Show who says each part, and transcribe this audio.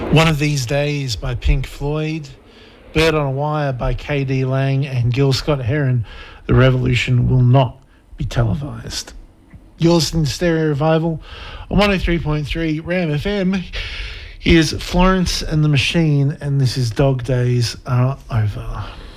Speaker 1: One of These Days by Pink Floyd, Bird on a Wire by K.D. Lang and Gil Scott-Heron. The revolution will not be televised. You're listening to Stereo Revival on 103.3 Ram FM. Here's Florence and the Machine, and this is Dog Days Are Over.